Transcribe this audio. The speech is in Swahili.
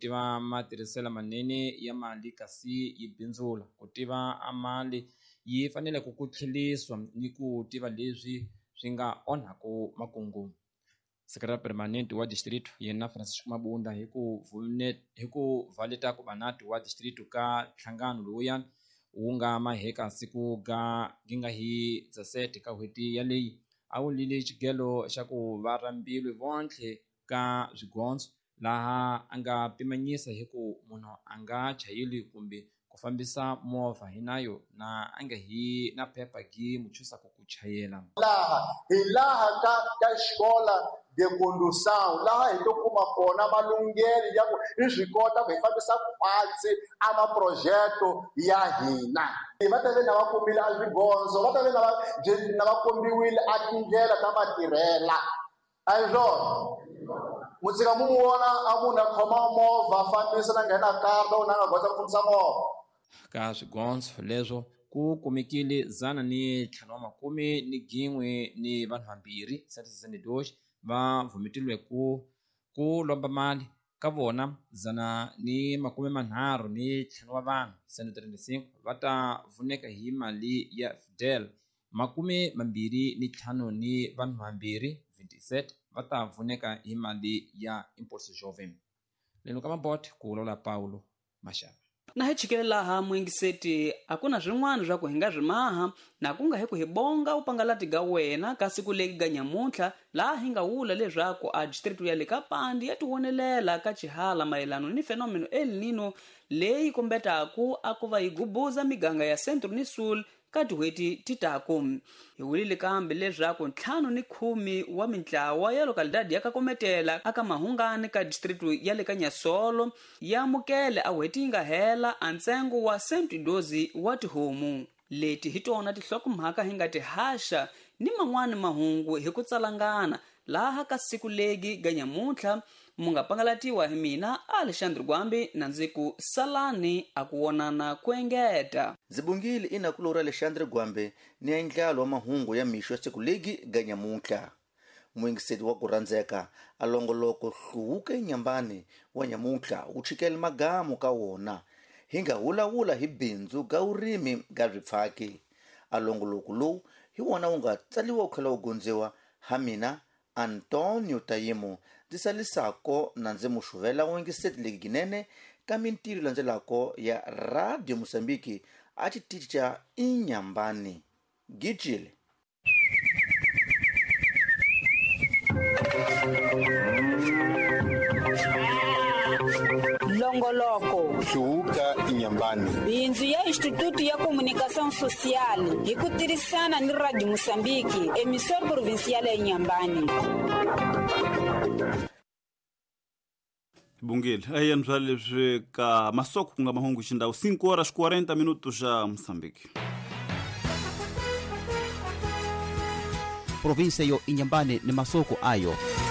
kutiva matirhiselo manene ya mali kasi yi bindzula kutiva amali yi fanele ku tlheliswa ni ku tiva leswi swi nga onhaku makungu. Sekretari permanente wa distrito yena Francisco Mabunda hi ku valeta ku vanati wa distrito ka nhlangano lowuyani wu nga maheka siku ginga hi 17 ka hweti yaleyi a wu lile xigelo xa ku varambilwi vontlhe ka swigondzo laha a nga pimanyisa hi ku munhu a nga chayeli kumbe ku fambisa movha hi nayo na a nga hi na phepha gi muchusa ku chayela. Laha ka xikola de condução laha hi to kuma kona malunghelo ya ku hi swi kota ku hi fambisa khwatsi amaprojeto ya hina. Va ta ve na va kombile a swigondzo va ta ve na va kombiwile a tindlela ta matirhela a hi swona. Mutsika mu vona a munhu a khoma movha a fambisa na nghena karta u na nga kota ku fambisa movha ka swigondzo leswo ku kumekile 151 ni vanhu vambirhi 762 va vumeteriwe ku lomba mali ka vona 135 wa vanhu 135 va ta vuneka hi mali ya Fidel 25 ni vanhu vambirhi 27 va ta vuneka hi mali ya Impulso Jovem. Leno ka mabot ku lola Paulo Mashava. Na hichikelela ha mwingiseti akuna zwin'wana zwa ku hinga zwimaha na ku nga hi ku hibonga upangalati ga wena ka siku leki ga nyamutlha laha hi nga wula leswaku a distrito ya le Kapandi ya tiwonelela ka chihala mayelano ni fenomeno El Nino leyi kombetaku a ku va yi gubuza miganga ya Centro ni Sul ka tihweti titaku. Hi wulile kambe leswaku 510 wa mintlawa ya lokalidadi ya Kakometela aka mahungani ka distrito ya le ka Nyasolo ya mukele a hweti yi nga hela a ntsengo wa 112 wa tihomu. Leti hi tona tinhlokomhaka hi nga tihasha ni man'wani mahungu hi ku tsalangana laha ka siku legi ga nyamutlha mu nga pangalatiwa hi mina Alexandre Gwambi na ndziku salani akuwonana kuengeta. Zibungile inakulora Alexandre Gwambi ni endlalo wa mahungu ya mixo siku legi ga nyamutlha. Mwingiseti wa kurandzeka alongoloko hluhuke nyambani wa nyamutlha u chikele magamu ka wona hi nga wula hi bindzu ga urimi ga zwipfaki. Alongoloko lowu hi wona wu nga tsaliwa u khala u gondziwa ha mina Antonio Tayimo disalisako na ndzi muxuvela wingiseti legi ginene ka mintirho landzelako ya Radio Mosambiki a xitichi xa Inyambani. Gijile Longoloko hluka Inyambani bindzu ya Instituto ya Comunicação Social hi ku tirhisana ni Radio Mosambiki emissora provincial ya Inyambani. Bungile ayen mzali leswi ka masoko ku nga mahungu xindawu 5:40 xa Mosambiki. Provinsia yo Inyambani ni masoko ayo